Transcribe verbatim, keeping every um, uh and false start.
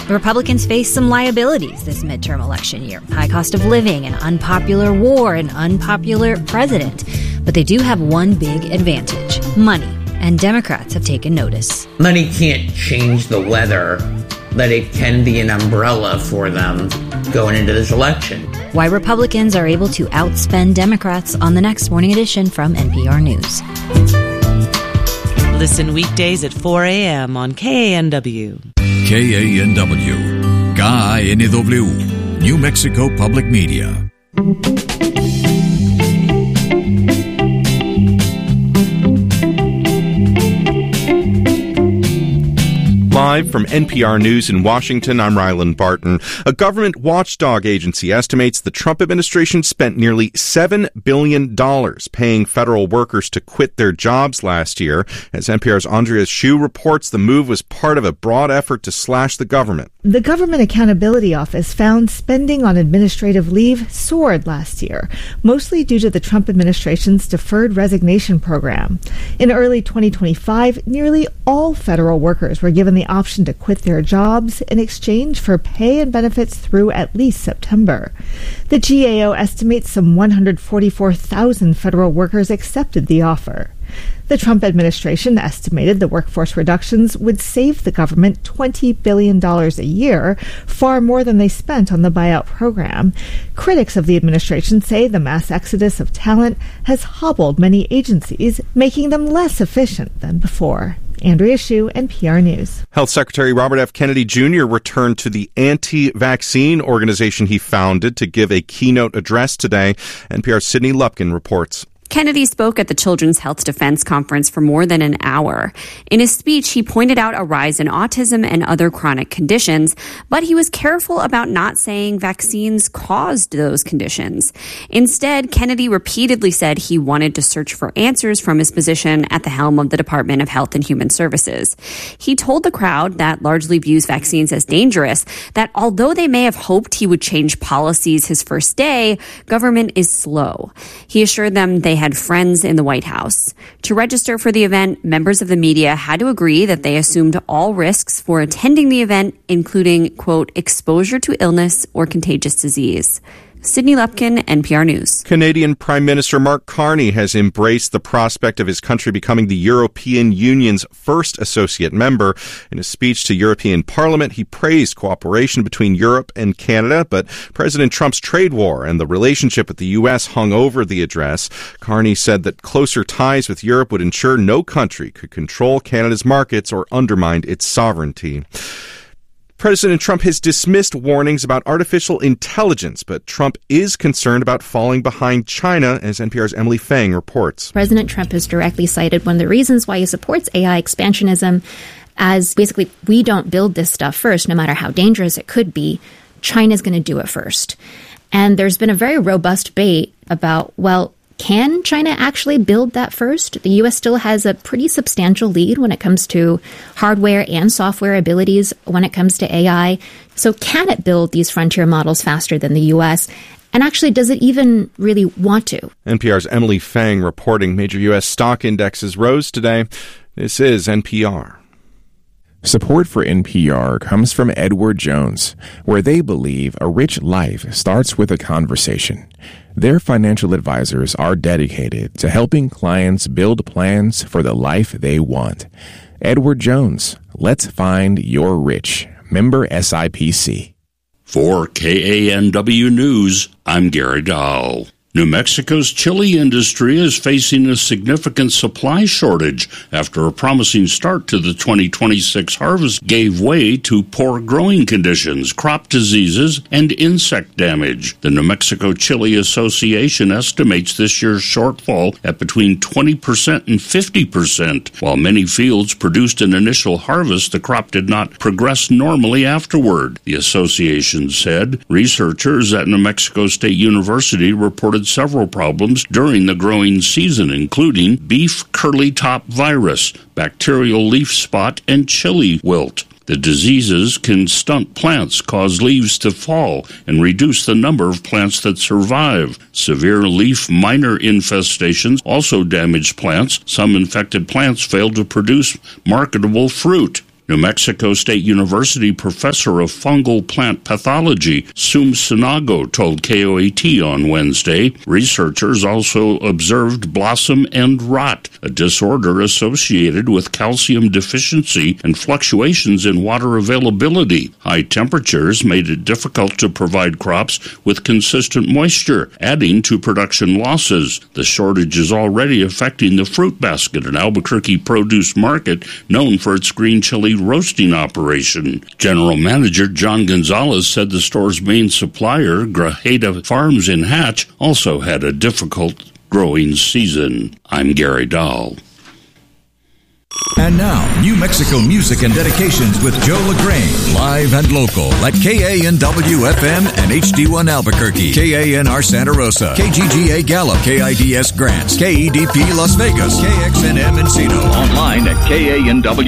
Republicans face some liabilities this midterm election year. High cost of living, an unpopular war, an unpopular president. But they do have one big advantage: money. And Democrats have taken notice. Money can't change the weather, but it can be an umbrella for them going into this election. Why Republicans are able to outspend Democrats on the next Morning Edition from N P R News. Listen weekdays at four a.m. on K A N W. K A N W, K A N W, New Mexico Public Media. Live from N P R News in Washington, I'm Ryland Barton. A government watchdog agency estimates the Trump administration spent nearly seven billion dollars paying federal workers to quit their jobs last year. As N P R's Andrea Hsu reports, the move was part of a broad effort to slash the government. The Government Accountability Office found spending on administrative leave soared last year, mostly due to the Trump administration's deferred resignation program. In early twenty twenty-five, nearly all federal workers were given the option to quit their jobs in exchange for pay and benefits through at least September. The G A O estimates some one hundred forty-four thousand federal workers accepted the offer. The Trump administration estimated the workforce reductions would save the government twenty billion dollars a year, far more than they spent on the buyout program. Critics of the administration say the mass exodus of talent has hobbled many agencies, making them less efficient than before. Andrea Hsu, N P R News. Health Secretary Robert F. Kennedy Junior returned to the anti-vaccine organization he founded to give a keynote address today. N P R's Sydney Lupkin reports. Kennedy spoke at the Children's Health Defense Conference for more than an hour. In his speech, he pointed out a rise in autism and other chronic conditions, but he was careful about not saying vaccines caused those conditions. Instead, Kennedy repeatedly said he wanted to search for answers from his position at the helm of the Department of Health and Human Services. He told the crowd that largely views vaccines as dangerous that although they may have hoped he would change policies his first day, government is slow. He assured them they had friends in the White House. To register for the event, members of the media had to agree that they assumed all risks for attending the event, including, quote, exposure to illness or contagious disease. Sydney Lupkin, N P R News. Canadian Prime Minister Mark Carney has embraced the prospect of his country becoming the European Union's first associate member. In a speech to European Parliament, he praised cooperation between Europe and Canada, but President Trump's trade war and the relationship with the U S hung over the address. Carney said that closer ties with Europe would ensure no country could control Canada's markets or undermine its sovereignty. President Trump has dismissed warnings about artificial intelligence, but Trump is concerned about falling behind China, as N P R's Emily Fang reports. President Trump has directly cited one of the reasons why he supports A I expansionism as basically, we don't build this stuff first, no matter how dangerous it could be. China's going to do it first. And there's been a very robust debate about, well, can China actually build that first? The U S still has a pretty substantial lead when it comes to hardware and software abilities when it comes to A I. So can it build these frontier models faster than the U S? And actually, does it even really want to? N P R's Emily Fang reporting major U S stock indexes rose today. This is N P R. Support for N P R comes from Edward Jones, where they believe a rich life starts with a conversation. Their financial advisors are dedicated to helping clients build plans for the life they want. Edward Jones, let's find your rich. Member S I P C. For K A N W News, I'm Gary Dahl. New Mexico's chili industry is facing a significant supply shortage after a promising start to the twenty twenty-six harvest gave way to poor growing conditions, crop diseases, and insect damage. The New Mexico Chili Association estimates this year's shortfall at between twenty percent and fifty percent. While many fields produced an initial harvest, the crop did not progress normally afterward, the association said. Researchers at New Mexico State University reported several problems during the growing season, including beef curly top virus, bacterial leaf spot, and chili wilt. The diseases can stunt plants, cause leaves to fall, and reduce the number of plants that survive. Severe leaf miner infestations also damage plants. Some infected plants fail to produce marketable fruit. New New Mexico State University professor of fungal plant pathology, Sum Sinago, told K O A T on Wednesday. Researchers also observed blossom end rot, a disorder associated with calcium deficiency and fluctuations in water availability. High temperatures made it difficult to provide crops with consistent moisture, adding to production losses. The shortage is already affecting the fruit basket, an Albuquerque produce market known for its green chili roasting operation. General Manager John Gonzalez said the store's main supplier, Grajeda Farms in Hatch, also had a difficult growing season. I'm Gary Dahl. And now, New Mexico music and dedications with Joe LaGrange, live and local at K A N W F M and H D one Albuquerque, K A N R Santa Rosa, K G G A Gallup, K I D S Grants, K E D P Las Vegas, K X N M Encino, online at K A N W.